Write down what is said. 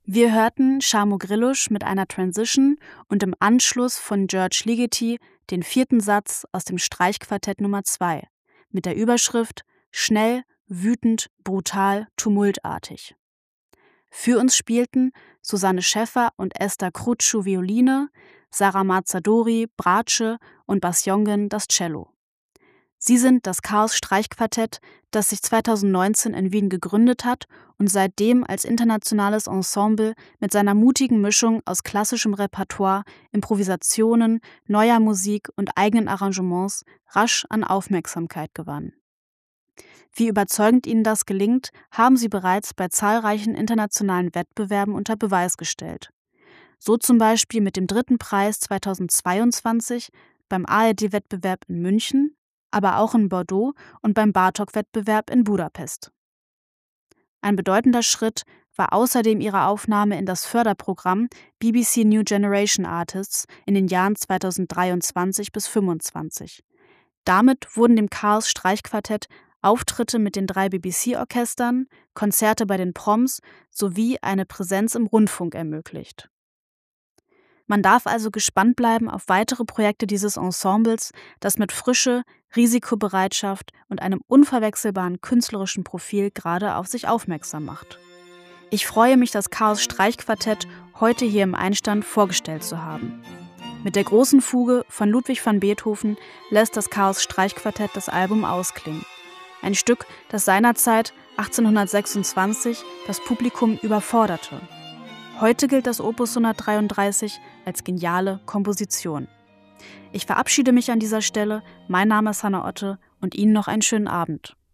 Wir hörten Jarmo Grillusch mit einer Transition und im Anschluss von György Ligeti den 4. Satz aus dem Streichquartett Nummer 2 mit der Überschrift »Schnell, wütend, brutal, tumultartig«. Für uns spielten Susanne Schäffer und Esther Krutschu Violine, Sarah Mazzadori Bratsche und Bas Jongen das Cello. Sie sind das Chaos-Streichquartett, das sich 2019 in Wien gegründet hat und seitdem als internationales Ensemble mit seiner mutigen Mischung aus klassischem Repertoire, Improvisationen, neuer Musik und eigenen Arrangements rasch an Aufmerksamkeit gewann. Wie überzeugend ihnen das gelingt, haben sie bereits bei zahlreichen internationalen Wettbewerben unter Beweis gestellt. So zum Beispiel mit dem 3. Preis 2022 beim ARD-Wettbewerb in München, aber auch in Bordeaux und beim Bartók-Wettbewerb in Budapest. Ein bedeutender Schritt war außerdem ihre Aufnahme in das Förderprogramm BBC New Generation Artists in den Jahren 2023 bis 2025. Damit wurden dem Chaos-Streichquartett Auftritte mit den 3 BBC-Orchestern, Konzerte bei den Proms sowie eine Präsenz im Rundfunk ermöglicht. Man darf also gespannt bleiben auf weitere Projekte dieses Ensembles, das mit Frische, Risikobereitschaft und einem unverwechselbaren künstlerischen Profil gerade auf sich aufmerksam macht. Ich freue mich, das Chaos-Streichquartett heute hier im Einstand vorgestellt zu haben. Mit der großen Fuge von Ludwig van Beethoven lässt das Chaos-Streichquartett das Album ausklingen. Ein Stück, das seinerzeit 1826 das Publikum überforderte. Heute gilt das Opus 133 als geniale Komposition. Ich verabschiede mich an dieser Stelle. Mein Name ist Hanna Otte und Ihnen noch einen schönen Abend.